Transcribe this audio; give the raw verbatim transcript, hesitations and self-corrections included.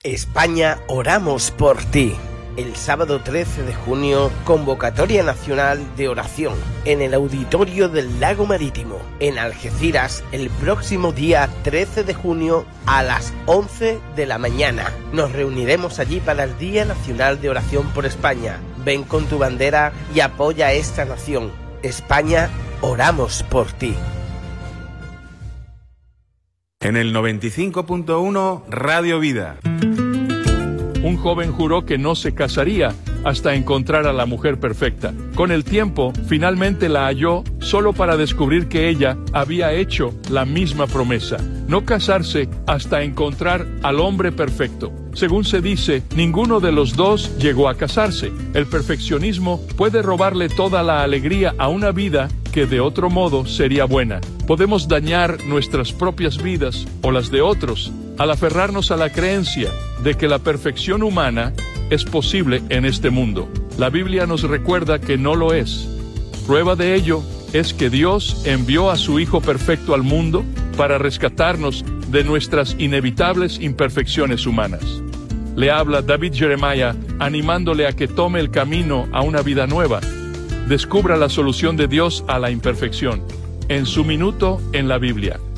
España, oramos por ti. El sábado trece de junio, convocatoria nacional de oración en el auditorio del Lago Marítimo, en Algeciras, el próximo día trece de junio a las once de la mañana. Nos reuniremos allí para el Día Nacional de Oración por España. Ven con tu bandera y apoya a esta nación. España, oramos por ti. En el noventa y cinco punto uno, Radio Vida. Un joven juró que no se casaría hasta encontrar a la mujer perfecta. Con el tiempo, finalmente la halló, solo para descubrir que ella había hecho la misma promesa: no casarse hasta encontrar al hombre perfecto. Según se dice, ninguno de los dos llegó a casarse. El perfeccionismo puede robarle toda la alegría a una vida que de otro modo sería buena. Podemos dañar nuestras propias vidas o las de otros al aferrarnos a la creencia de que la perfección humana es posible en este mundo. La Biblia nos recuerda que no lo es. Prueba de ello es que Dios envió a su Hijo perfecto al mundo para rescatarnos de nuestras inevitables imperfecciones humanas. Le habla David Jeremiah, animándole a que tome el camino a una vida nueva. Descubra la solución de Dios a la imperfección en su minuto en la Biblia.